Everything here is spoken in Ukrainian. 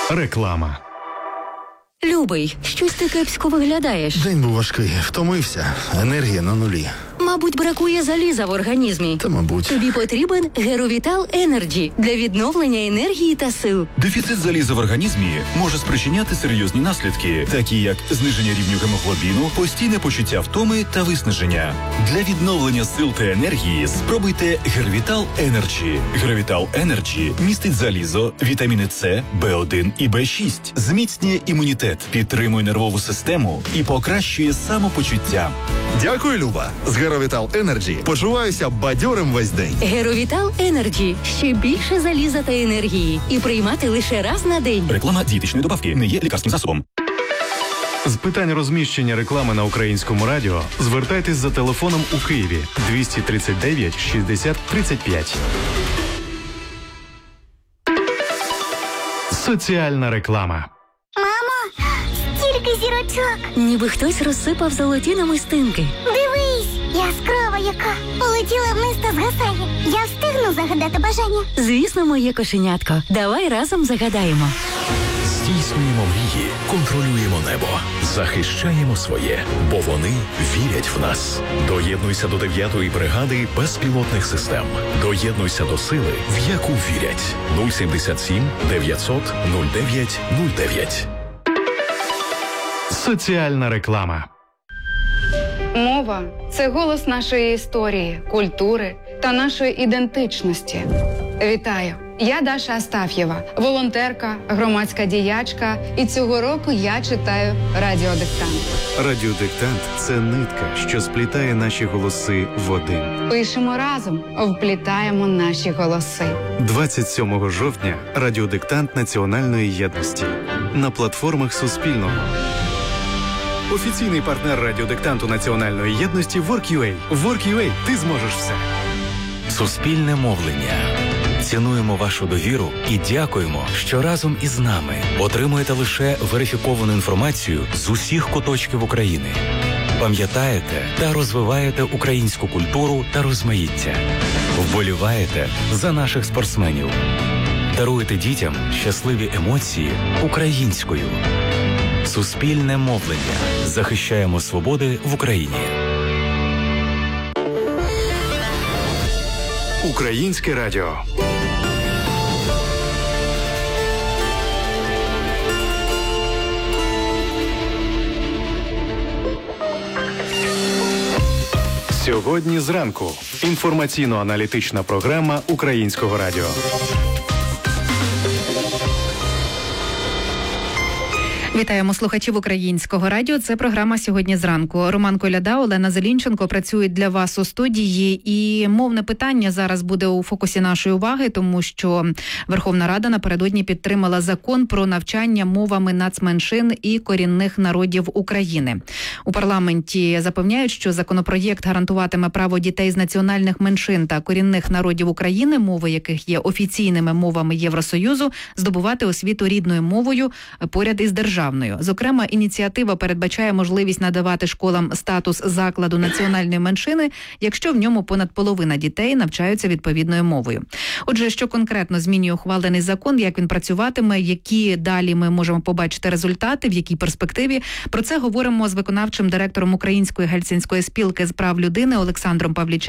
Реклама. Любий, щось ти кепсько виглядаєш. День був важкий, втомився, енергія на нулі. Мабуть, бракує заліза в організмі. Та, мабуть. Тобі потрібен Геровітал Енерджі для відновлення енергії та сил. Дефіцит заліза в організмі може спричиняти серйозні наслідки, такі як зниження рівню гемоглобіну, постійне почуття втоми та виснаження. Для відновлення сил та енергії спробуйте Геровітал Енерджі. Геровітал Енерджі містить залізо, вітаміни С, В1 і В6, зміцнює імунітет, підтримує нервову систему і покращує самопочуття. Дякую, Люба. З Геровітал Енерджі почуваюся бадьорим весь день. Геровітал Енерджі. Ще більше заліза та енергії. І приймати лише раз на день. Реклама дієтичної добавки не є лікарським засобом. З питань розміщення реклами на Українському радіо звертайтесь за телефоном у Києві 239 60 35. Соціальна реклама. Мамо, стільки зірочок. Ніби хтось розсипав золоті намистинки. Дивись, яскрава яка. Полетіла вниз та згасає. Я встигну загадати бажання. Звісно, моє кошенятко. Давай разом загадаємо. Здійснюємо мрії, контролюємо небо, захищаємо своє, бо вони вірять в нас. Доєднуйся до 9-ї бригади безпілотних систем. Доєднуйся до сили, в яку вірять. 077 900 09 09. Соціальна реклама. Мова – це голос нашої історії, культури та нашої ідентичності. Вітаю! Я Даша Астаф'єва, волонтерка, громадська діячка, і цього року я читаю радіодиктант. Радіодиктант – це нитка, що сплітає наші голоси в один. Пишемо разом, вплітаємо наші голоси. 27 жовтня радіодиктант Національної єдності на платформах Суспільного. Офіційний партнер радіодиктанту Національної єдності Work.ua. Work.ua – ти зможеш все. Суспільне мовлення. Цінуємо вашу довіру і дякуємо, що разом із нами отримуєте лише верифіковану інформацію з усіх куточків України. Пам'ятаєте та розвиваєте українську культуру та розмаїття. Вболіваєте за наших спортсменів. Даруєте дітям щасливі емоції українською. Суспільне мовлення. Захищаємо свободи в Україні. Українське радіо. Сьогодні зранку. Інформаційно-аналітична програма Українського радіо. Вітаємо слухачів Українського радіо. Це програма «Сьогодні зранку». Роман Коляда, Олена Зелінченко працюють для вас у студії. І мовне питання зараз буде у фокусі нашої уваги, тому що Верховна Рада напередодні підтримала закон про навчання мовами нацменшин і корінних народів України. У парламенті запевняють, що законопроєкт гарантуватиме право дітей з національних меншин та корінних народів України, мови яких є офіційними мовами Євросоюзу, здобувати освіту рідною мовою поряд із державою. Зокрема, ініціатива передбачає можливість надавати школам статус закладу національної меншини, якщо в ньому понад половина дітей навчаються відповідною мовою. Отже, що конкретно змінює ухвалений закон, як він працюватиме, які далі ми можемо побачити результати, в якій перспективі. Про це говоримо з виконавчим директором Української гельсінської спілки з прав людини Олександром Павліченком.